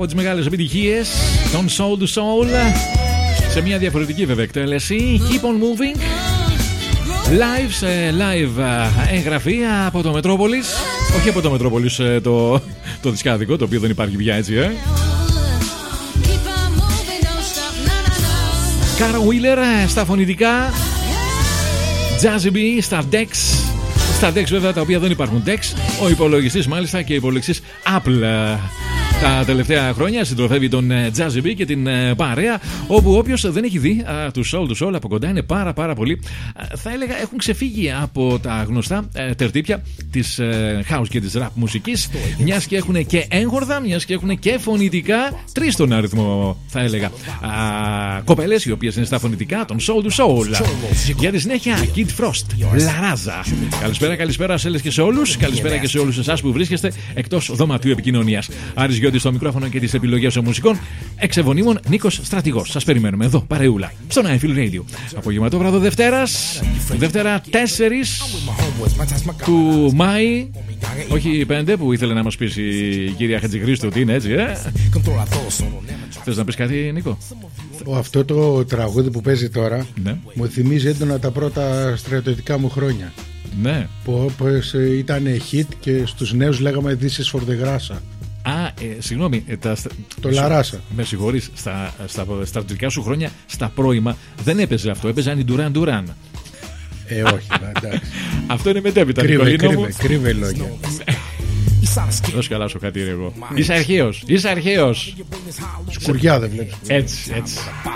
από τις μεγάλες επιτυχίες των Soul to Soul σε μια διαφορετική βέβαια εκτέλεση. Keep on moving live σε live εγγραφή από το Metropolis. Όχι από το Metropolis το δισκάδικο, το οποίο δεν υπάρχει πια, έτσι Cara Wheeler στα φωνητικά, Jazzy B στα decks. Στα decks βέβαια τα οποία δεν υπάρχουν decks. Ο υπολογιστής μάλιστα και υπολογιστής Apple τα τελευταία χρόνια συντροφεύει τον Jazzy B και την παρέα, όπου όποιος δεν έχει δει του Soul to Soul από κοντά είναι πάρα πολύ, θα έλεγα έχουν ξεφύγει από τα γνωστά τερτύπια της house και της rap μουσικής, μιας και έχουν και έγχορδα, μιας και έχουν και φωνητικά, 3 στον αριθμό θα έλεγα κοπέλες οι οποίες είναι στα φωνητικά των Soul to Soul. Για τη συνέχεια Kid Frost, La Raza. Καλησπέρα σε όλες και σε όλους. Καλησπέρα και σε όλους εσάς που βρίσκεστε εκτός δωματίου επικοινωνίας. Άρης Γιώτης στο μικρόφωνο και τις επιλογές των μουσικών. Εξεβονίμων Νίκος Στρατηγός. Σας περιμένουμε εδώ παρεούλα στο Ninefield Radio. Απογευματόβραδο Δευτέρα 4 του Μάη. Όχι 5 που ήθελε να μας πει η κυρία Χατζηχρήστου ότι είναι έτσι, Θες να πεις κάτι, Νίκο? Αυτό το τραγούδι που παίζει τώρα μου θυμίζει έντονα τα πρώτα στρατιωτικά μου χρόνια. Ναι. Που ήταν hit και στους νέους λέγαμε This is for the Grassa. Συγγνώμη, το Λαράσα. Με συγχωρείς, στα στρατιωτικά σου χρόνια, στα πρώιμα δεν έπαιζε αυτό, έπαιζαν οι Duran Duran. Όχι, εντάξει. Αυτό είναι μετέπειτα. Κρύβε λόγια. Δώσε καλά σου κάτι, εγώ. Είσαι αρχαίος. Σκουριά δεν βλέπεις. Έτσι.